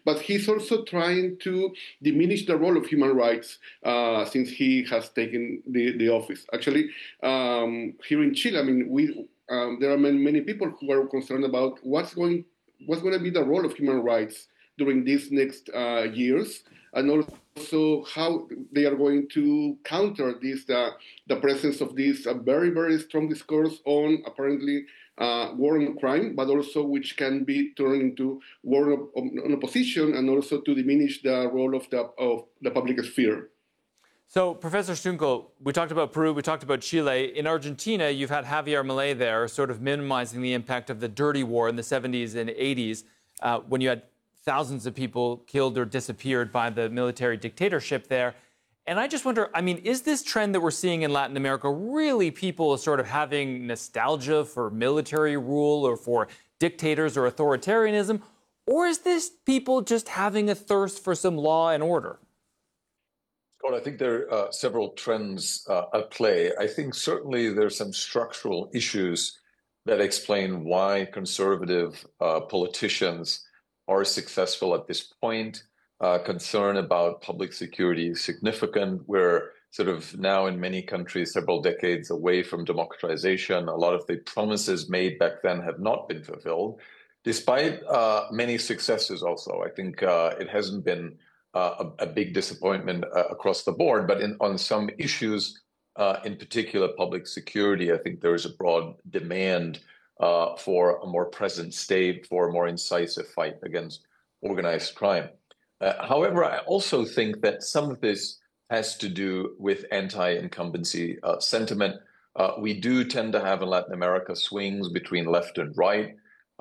but he's also trying to diminish the role of human rights since he has taken the office. Actually, here in Chile, I mean, there are many people who are concerned about what's going to be the role of human rights during these next years, and also how they are going to counter this the presence of this very, very strong discourse on apparently war on crime, but also which can be turned into war on opposition, and also to diminish the role of the public sphere. So, Professor Stunkel, we talked about Peru, we talked about Chile. In Argentina, you've had Javier Milei there, sort of minimizing the impact of the dirty war in the 70s and 80s, when you had thousands of people killed or disappeared by the military dictatorship there. And I just wonder, I mean, is this trend that we're seeing in Latin America really people sort of having nostalgia for military rule or for dictators or authoritarianism? Or is this people just having a thirst for some law and order? Well, I think there are several trends at play. I think certainly there's some structural issues that explain why conservative politicians are successful at this point. Concern about public security is significant. We're sort of now in many countries several decades away from democratization. A lot of the promises made back then have not been fulfilled, despite many successes also. I think it hasn't been a big disappointment across the board, but on some issues, in particular public security, I think there is a broad demand for a more present state, for a more incisive fight against organized crime. However, I also think that some of this has to do with anti-incumbency sentiment. We do tend to have in Latin America swings between left and right.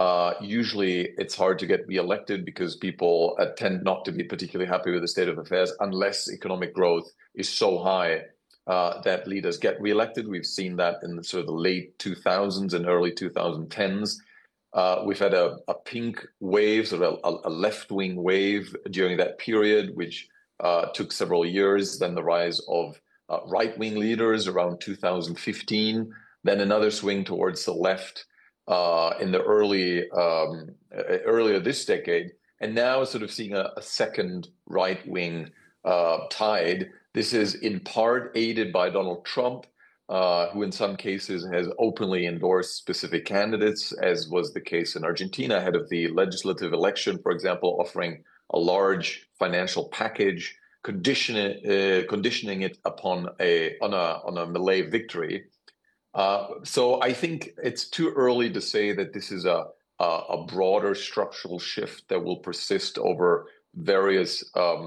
Usually it's hard to get reelected because people tend not to be particularly happy with the state of affairs unless economic growth is so high that leaders get reelected. We've seen that in the sort of the late 2000s and early 2010s. We've had a pink wave, sort of a left-wing wave during that period, which took several years. Then the rise of right-wing leaders around 2015, then another swing towards the left in the earlier this decade, and now sort of seeing a second right-wing tide. This is in part aided by Donald Trump, who in some cases has openly endorsed specific candidates, as was the case in Argentina ahead of the legislative election, for example, offering a large financial package, conditioning it upon a Milei victory. So I think it's too early to say that this is a broader structural shift that will persist over various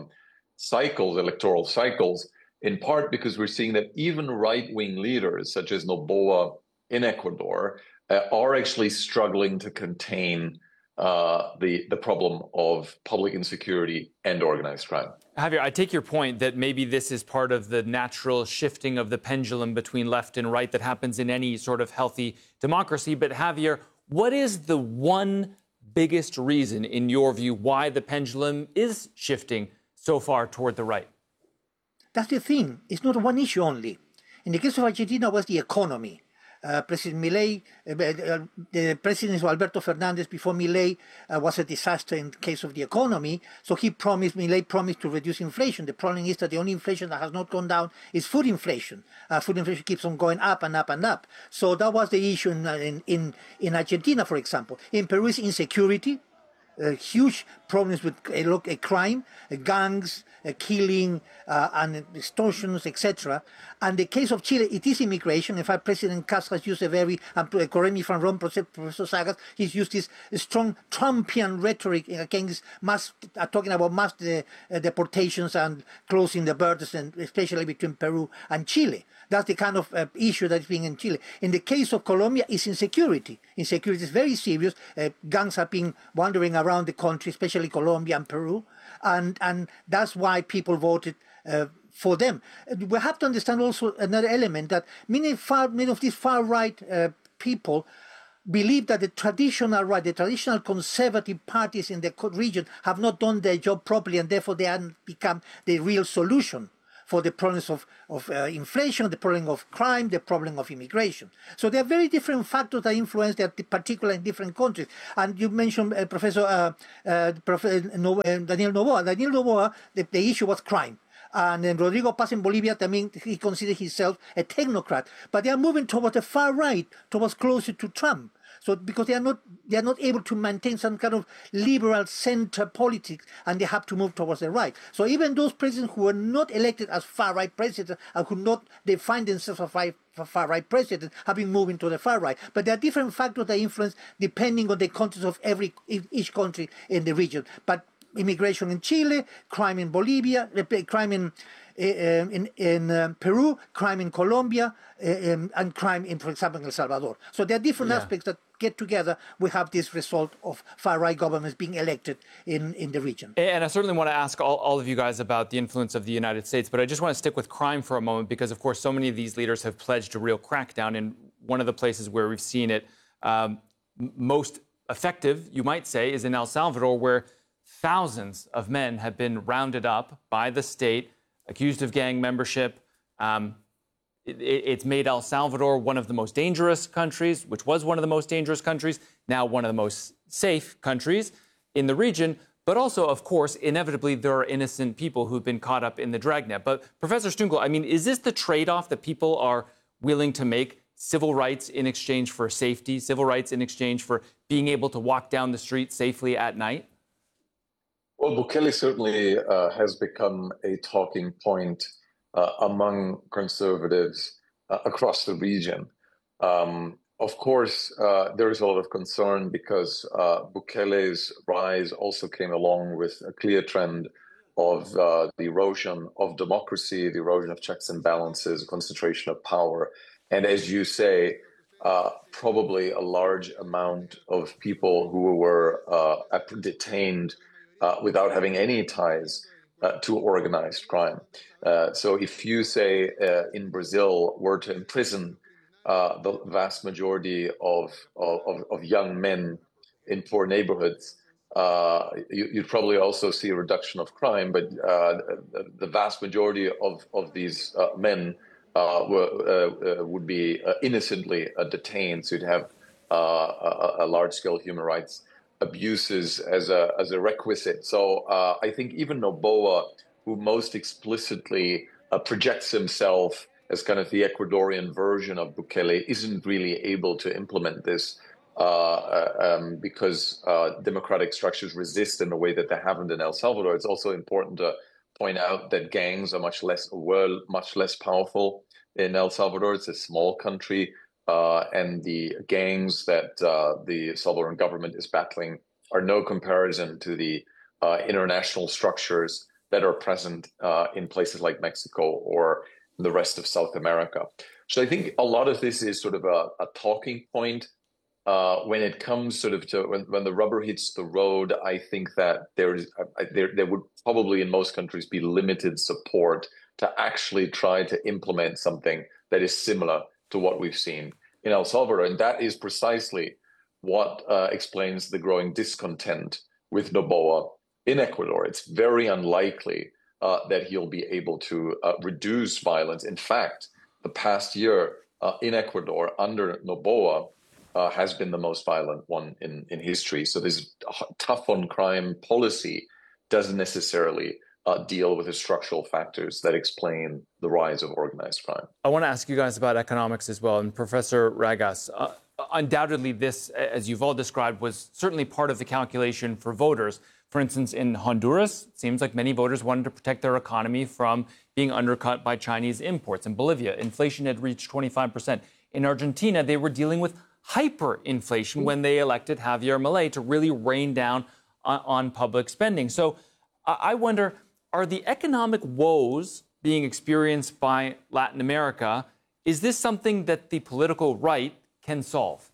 electoral cycles, in part because we're seeing that even right-wing leaders, such as Noboa in Ecuador, are actually struggling to contain the problem of public insecurity and organized crime. Javier, I take your point that maybe this is part of the natural shifting of the pendulum between left and right that happens in any sort of healthy democracy. But Javier, what is the one biggest reason, in your view, why the pendulum is shifting so far toward the right? That's the thing. It's not one issue only. In the case of Argentina, it was the economy. President Milei, the president Alberto Fernandez before Milei was a disaster in the case of the economy. So Milei promised to reduce inflation. The problem is that the only inflation that has not gone down is food inflation. Food inflation keeps on going up and up and up. So that was the issue in Argentina, for example. In Peru is insecurity. Huge problems with crime, gangs, killing, and extortions, etc. And the case of Chile, it is immigration. In fact, President Castro has used a very, correct me if I'm wrong, Professor Sagas, he's used this strong Trumpian rhetoric against talking about mass deportations and closing the borders, and especially between Peru and Chile. That's the kind of issue that's being in Chile. In the case of Colombia, it's insecurity. Insecurity is very serious. Gangs have been wandering around the country, especially Colombia and Peru, and that's why people voted for them. We have to understand also another element, that many of these far-right people believe that the traditional right, the traditional conservative parties in the region have not done their job properly, and therefore they haven't become the real solution. for the problems of inflation, the problem of crime, the problem of immigration. So there are very different factors that influence that, particular in different countries. And you mentioned Daniel Noboa. Daniel Noboa, the issue was crime. And then Rodrigo Paz in Bolivia, I mean, he considers himself a technocrat. But they are moving towards the far right, towards closer to Trump. So because they are not able to maintain some kind of liberal center politics, and they have to move towards the right. So even those presidents who were not elected as far right presidents and who not define themselves as far right presidents have been moving to the far right. But there are different factors that influence depending on the context of each country in the region. But immigration in Chile, crime in Bolivia, crime in Peru, crime in Colombia, and crime in, for example, in El Salvador. So there are different aspects that get together. We have this result of far-right governments being elected in the region. And I certainly want to ask all of you guys about the influence of the United States, but I just want to stick with crime for a moment because, of course, so many of these leaders have pledged a real crackdown. And one of the places where we've seen it most effective, you might say, is in El Salvador, where thousands of men have been rounded up by the state, accused of gang membership. It's made El Salvador one of the most dangerous countries, which was one of the most dangerous countries, now one of the most safe countries in the region. But also, of course, inevitably, there are innocent people who've been caught up in the dragnet. But Professor Stunckel, I mean, is this the trade-off that people are willing to make? Civil rights in exchange for safety, civil rights in exchange for being able to walk down the street safely at night? Well, Bukele certainly has become a talking point among conservatives across the region. Of course, there is a lot of concern because Bukele's rise also came along with a clear trend of the erosion of democracy, the erosion of checks and balances, concentration of power. And as you say, probably a large amount of people who were detained without having any ties to organized crime. So if you say in Brazil were to imprison the vast majority of young men in poor neighborhoods, you'd probably also see a reduction of crime, but the vast majority of these men would be innocently detained. So you'd have a large-scale human rights abuses as a requisite. So I think even Noboa, who most explicitly projects himself as kind of the Ecuadorian version of Bukele, isn't really able to implement this because democratic structures resist in a way that they haven't in El Salvador. It's also important to point out that gangs are much less powerful in El Salvador. It's a small country. And the gangs that the Salvadoran government is battling are no comparison to the international structures that are present in places like Mexico or the rest of South America. So I think a lot of this is sort of a talking point. When it comes sort of to when the rubber hits the road, I think that there would probably in most countries be limited support to actually try to implement something that is similar to what we've seen in El Salvador. And that is precisely what explains the growing discontent with Noboa in Ecuador. It's very unlikely that he'll be able to reduce violence. In fact, the past year in Ecuador under Noboa has been the most violent one in history. So this tough on crime policy doesn't necessarily deal with the structural factors that explain the rise of organized crime. I want to ask you guys about economics as well. And Professor Ragas, undoubtedly this, as you've all described, was certainly part of the calculation for voters. For instance, in Honduras, it seems like many voters wanted to protect their economy from being undercut by Chinese imports. In Bolivia, inflation had reached 25%. In Argentina, they were dealing with hyperinflation when they elected Javier Milei to really rain down on public spending. So I wonder, are the economic woes being experienced by Latin America, is this something that the political right can solve?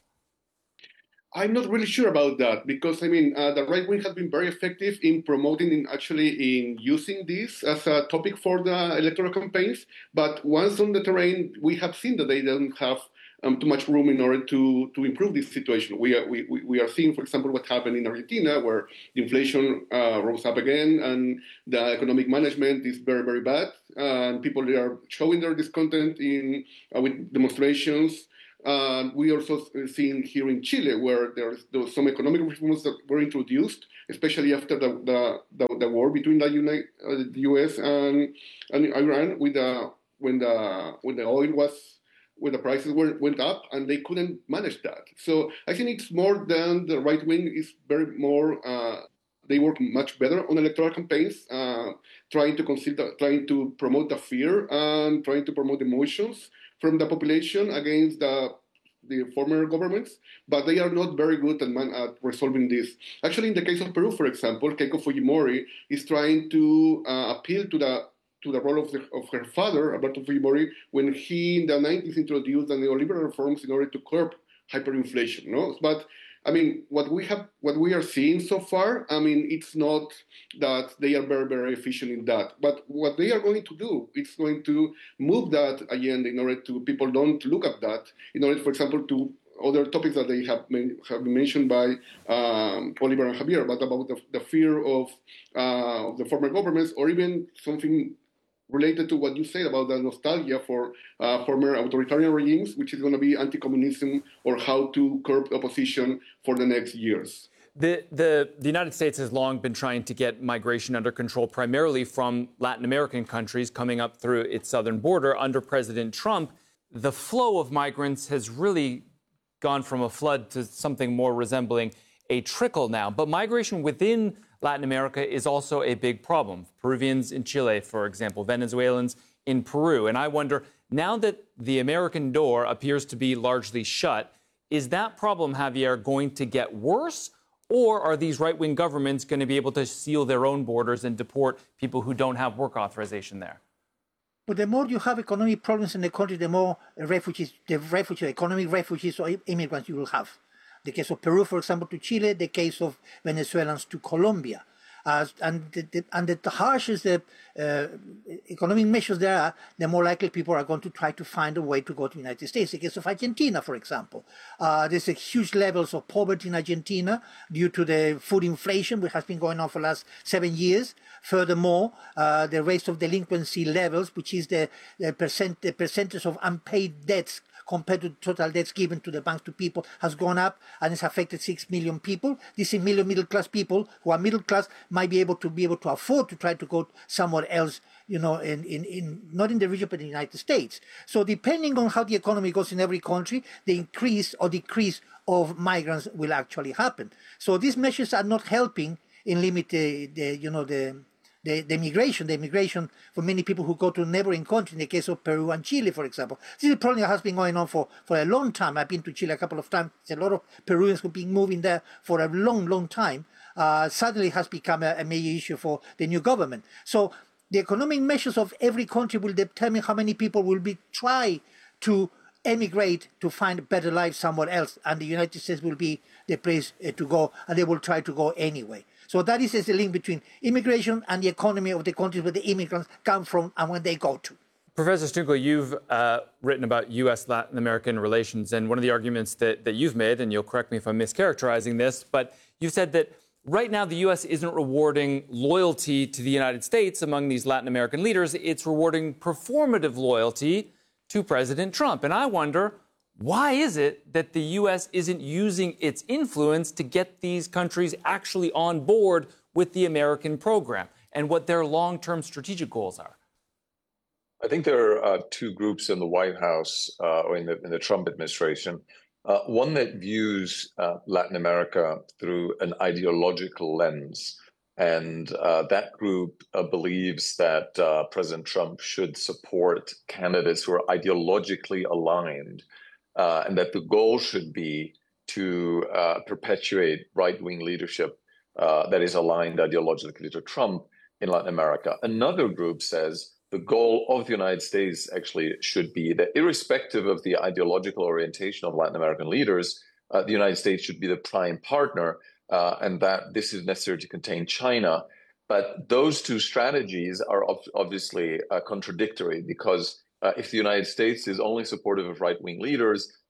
I'm not really sure about that because, I mean, the right wing has been very effective in promoting, in using this as a topic for the electoral campaigns. But once on the terrain, we have seen that they don't have too much room in order to improve this situation. We are seeing, for example, what happened in Argentina, where the inflation rose up again, and the economic management is very, very bad, and people are showing their discontent with demonstrations. We also seeing here in Chile, where there was some economic reforms that were introduced, especially after the war between the U.S. and Iran, when the prices went up, and they couldn't manage that. So I think it's more than the right wing is very more. They work much better on electoral campaigns, trying to promote the fear and trying to promote emotions from the population against the former governments, but they are not very good at resolving this. Actually, in the case of Peru, for example, Keiko Fujimori is trying to appeal to the role of her father, Alberto Fujimori, when he in the 90s introduced the neoliberal reforms in order to curb hyperinflation. No, but I mean, what we are seeing so far, I mean, it's not that they are very, very efficient in that. But what they are going to do, it's going to move that agenda in order to people don't look at that, in order, for example, to other topics that they have been mentioned by Oliver and Javier, but about the fear of the former governments, or even something related to what you said about the nostalgia for former authoritarian regimes, which is going to be anti-communism or how to curb opposition for the next years. The United States has long been trying to get migration under control, primarily from Latin American countries coming up through its southern border. Under President Trump, the flow of migrants has really gone from a flood to something more resembling a trickle now. But migration within Latin America is also a big problem. Peruvians in Chile, for example, Venezuelans in Peru. And I wonder, now that the American door appears to be largely shut, is that problem, Javier, going to get worse? Or are these right-wing governments going to be able to seal their own borders and deport people who don't have work authorization there? But the more you have economic problems in the country, the more economic refugees or immigrants you will have. The case of Peru, for example, to Chile, the case of Venezuelans to Colombia. And the harsher the economic measures there are, the more likely people are going to try to find a way to go to the United States. The case of Argentina, for example. There's a huge levels of poverty in Argentina due to the food inflation, which has been going on for the last 7 years. Furthermore, the rate of delinquency levels, which is the percentage of unpaid debts compared to total debts given to the banks to people, has gone up, and it's affected 6 million people. These middle-class people who are middle class might be able to afford to try to go somewhere else, you know, in not in the region but in the United States. So depending on how the economy goes in every country, the increase or decrease of migrants will actually happen. So these measures are not helping in limit the immigration for many people who go to neighboring countries, in the case of Peru and Chile, for example. This is a problem that has been going on for a long time. I've been to Chile a couple of times. There's a lot of Peruvians who've been moving there for a long, long time. Suddenly it has become a major issue for the new government. So the economic measures of every country will determine how many people will try to emigrate to find a better life somewhere else. And the United States will be the place to go, and they will try to go anyway. So that is the link between immigration and the economy of the countries where the immigrants come from and where they go to. Professor Stunkel, you've written about U.S.-Latin American relations, and one of the arguments that you've made, and you'll correct me if I'm mischaracterizing this, but you said that right now the U.S. isn't rewarding loyalty to the United States among these Latin American leaders. It's rewarding performative loyalty to President Trump. And I wonder, why is it that the U.S. isn't using its influence to get these countries actually on board with the American program and what their long-term strategic goals are? I think there are two groups in the White House or in the Trump administration. One that views Latin America through an ideological lens. And that group believes that President Trump should support candidates who are ideologically aligned. And that the goal should be to perpetuate right-wing leadership that is aligned ideologically to Trump in Latin America. Another group says the goal of the United States actually should be that irrespective of the ideological orientation of Latin American leaders, the United States should be the prime partner, and that this is necessary to contain China. But those two strategies are obviously contradictory, because if the United States is only supportive of right-wing leaders,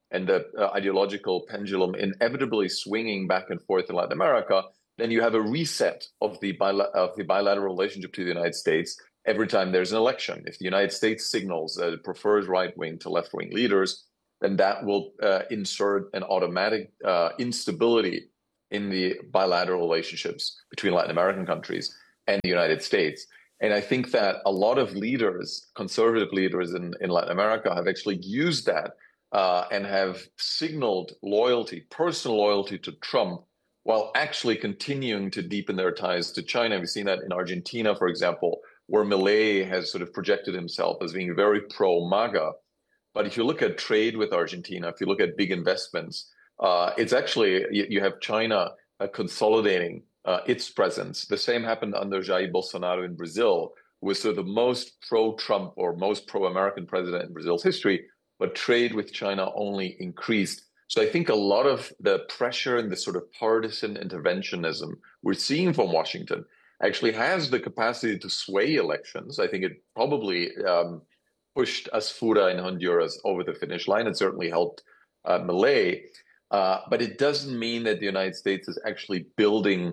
and the ideological pendulum inevitably swinging back and forth in Latin America, then you have a reset of the bilateral relationship to the United States every time there's an election. If the United States signals that it prefers right-wing to left-wing leaders, then that will insert an automatic instability in the bilateral relationships between Latin American countries and the United States. And I think that a lot of leaders, conservative leaders in Latin America, have actually used that and have signaled loyalty, personal loyalty to Trump, while actually continuing to deepen their ties to China. We've seen that in Argentina, for example, where Milei has sort of projected himself as being very pro-MAGA. But if you look at trade with Argentina, if you look at big investments, it's actually, you have China consolidating its presence. The same happened under Jair Bolsonaro in Brazil, who was sort of the most pro-Trump or most pro-American president in Brazil's history, but trade with China only increased. So I think a lot of the pressure and the sort of partisan interventionism we're seeing from Washington actually has the capacity to sway elections. I think it probably pushed Asfura in Honduras over the finish line. It certainly helped Milei, but it doesn't mean that the United States is actually building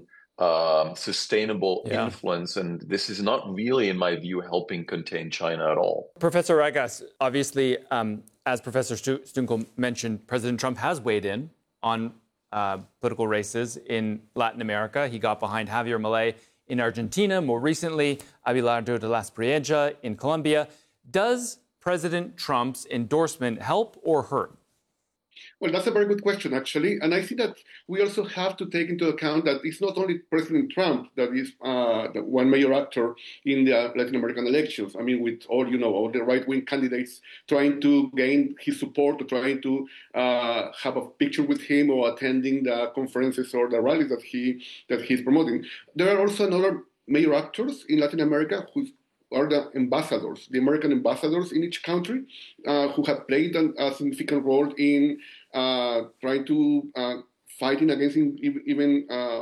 sustainable influence, and this is not really, in my view, helping contain China at all. Professor Ragas, obviously, as Professor Stunkel mentioned, President Trump has weighed in on political races in Latin America. He got behind Javier Milei in Argentina, more recently, Abelardo de las Priega in Colombia. Does President Trump's endorsement help or hurt? Well, that's a very good question, actually. And I think that we also have to take into account that it's not only President Trump that is the one major actor in the Latin American elections. I mean, with all, all the right-wing candidates trying to gain his support, or trying to have a picture with him, or attending the conferences or the rallies that he's promoting. There are also another major actors in Latin America who are the ambassadors, the American ambassadors in each country, who have played a significant role in trying to fighting against even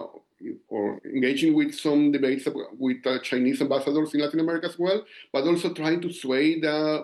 or engaging with some debates with Chinese ambassadors in Latin America as well, but also trying to sway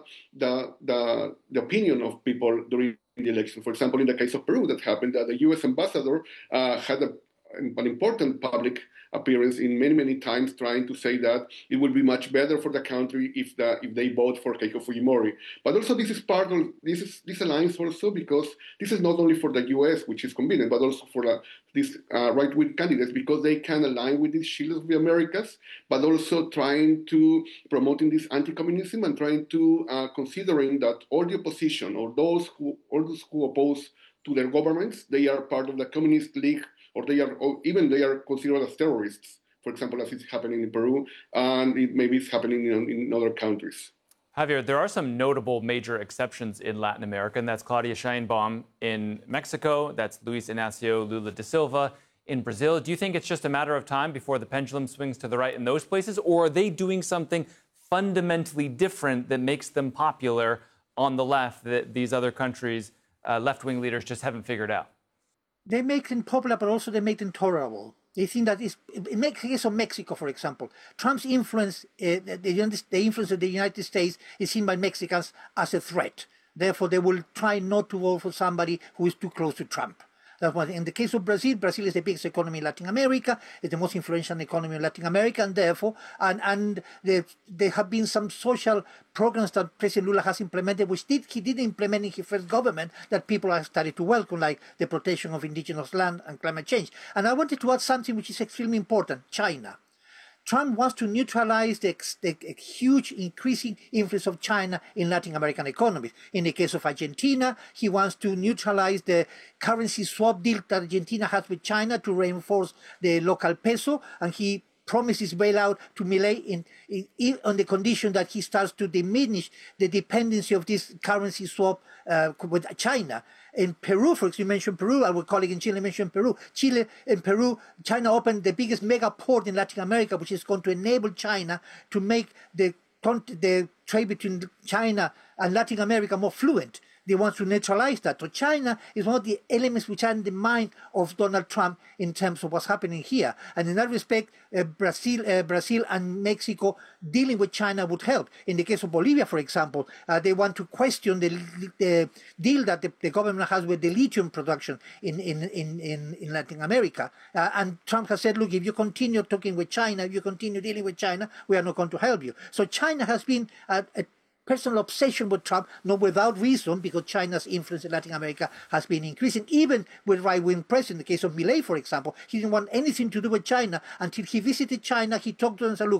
the opinion of people during the election. For example, in the case of Peru, that happened that the U.S. ambassador had an important public appearance in many times, trying to say that it would be much better for the country if they vote for Keiko Fujimori. But also this is part of this alliance also, because this is not only for the U.S., which is convenient, but also for these right-wing candidates, because they can align with these shield of the Americas, but also trying to promoting this anti-communism and trying to considering that all the opposition or those who oppose to their governments, they are part of the Communist League, or they are considered as terrorists, for example, as it's happening in Peru, and maybe it's happening in other countries. Javier, there are some notable major exceptions in Latin America, and that's Claudia Sheinbaum in Mexico, that's Luis Inacio Lula da Silva in Brazil. Do you think it's just a matter of time before the pendulum swings to the right in those places, or are they doing something fundamentally different that makes them popular on the left that these other countries, left-wing leaders, just haven't figured out? They make them popular, but also they make them tolerable. They think that in the case of Mexico, for example, Trump's influence, the influence of the United States is seen by Mexicans as a threat. Therefore, they will try not to vote for somebody who is too close to Trump. That's one thing. In the case of Brazil, Brazil is the biggest economy in Latin America, it's the most influential economy in Latin America, and therefore, and there have been some social programs that President Lula has implemented, which he did implement in his first government, that people have started to welcome, like the protection of indigenous land and climate change. And I wanted to add something which is extremely important: China. Trump wants to neutralize the huge increasing influence of China in Latin American economies. In the case of Argentina, he wants to neutralize the currency swap deal that Argentina has with China to reinforce the local peso, and he promises bailout to Milei on the condition that he starts to diminish the dependency of this currency swap with China. In Peru, for example, you mentioned Peru, our colleague in Chile mentioned Peru. China opened the biggest mega port in Latin America, which is going to enable China to make the trade between China and Latin America more fluent. they want to neutralize that. So China is one of the elements which are in the mind of Donald Trump in terms of what's happening here. And in that respect, Brazil and Mexico dealing with China would help. In the case of Bolivia, for example, they want to question the deal that the government has with the lithium production in Latin America. And Trump has said, look, if you continue talking with China, if you continue dealing with China, we are not going to help you. So China has been a personal obsession with Trump, not without reason, because China's influence in Latin America has been increasing, even with right-wing presidents. In the case of Milei, for example, he didn't want anything to do with China until he visited China. He talked to them and said, look,